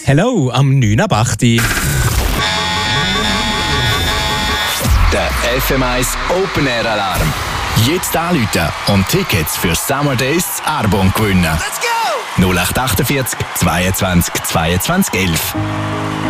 Hello, am 9.8. Der FM1 Open Air Alarm. Jetzt anrufen und Tickets für Summer Days zu Arbon gewinnen. Let's go! 0848 22 22 11.